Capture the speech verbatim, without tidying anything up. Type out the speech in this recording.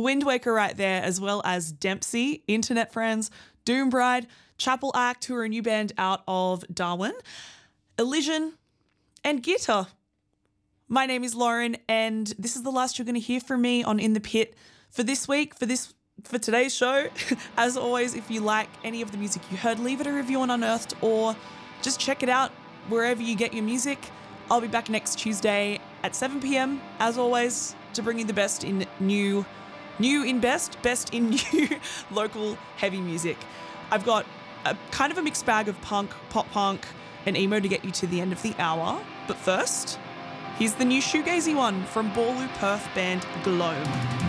Wind Waker right there, as well as Dempsey, Internet Friends, Doom Bride, Chapel Act, who are a new band out of Darwin, Elision, and Gitta. My name is Lauren, and this is the last you're going to hear from me on In the Pit for this week, for this for today's show. As always, if you like any of the music you heard, leave it a review on Unearthed or just check it out wherever you get your music. I'll be back next Tuesday at seven p.m, as always, to bring you the best in new, new in best, best in new local heavy music. I've got a kind of a mixed bag of punk, pop punk, and emo to get you to the end of the hour. But first, here's the new shoegazy one from Ballou Perth band Gloam.